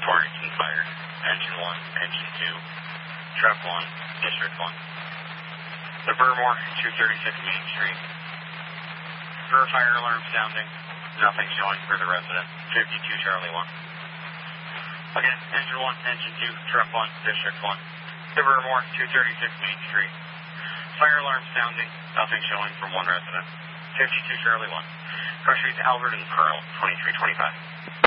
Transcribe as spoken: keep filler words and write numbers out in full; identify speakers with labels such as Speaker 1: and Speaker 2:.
Speaker 1: four eighteen fire. Engine one, engine two, truck one, district one. The Burmore, two thirty-six Main Street. For fire alarm sounding, nothing showing for the resident. fifty-two Charlie one. Again, engine one, engine two, truck one, district one. The Burmore, two thirty-six Main Street. Fire alarm sounding, nothing showing from one resident. fifty-two Charlie one. Cross Streets Albert and Pearl, twenty-three twenty-five.